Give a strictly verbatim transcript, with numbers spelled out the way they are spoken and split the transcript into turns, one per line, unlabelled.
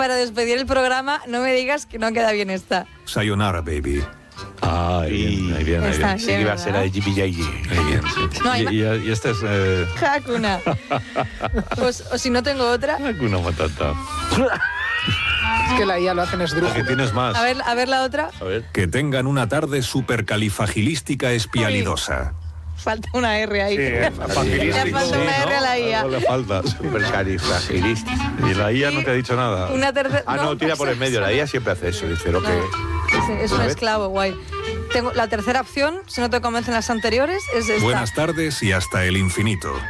para despedir el programa, no me digas que no queda bien esta.
Sayonara, baby.
Ah, bien, ahí bien, ahí
Está
bien.
Sí, que iba a ser la de Jimmy Yayi.
Ahí bien, sí.
No, hay
y, y, y esta es... Eh...
Hakuna. Pues, o si no tengo otra.
Hakuna Matata.
Es que la I A lo hacen
Porque
esdrújulo.
tienes más.
A ver, a ver la otra.
A ver.
Que tengan una tarde supercalifagilística espialidosa.
Falta una R ahí.
Sí,
Le
facilístico.
falta una R a la I A.
Algo le falta.
Supercalifragilístico.
Y la I A no te ha dicho nada.
Una tercera.
Ah, no, tira por el medio. La I A siempre hace eso. Dice lo que...
Sí, es un
A ver.
esclavo, guay. Tengo la tercera opción, si no te convencen las anteriores, es esta.
Buenas tardes y hasta el infinito.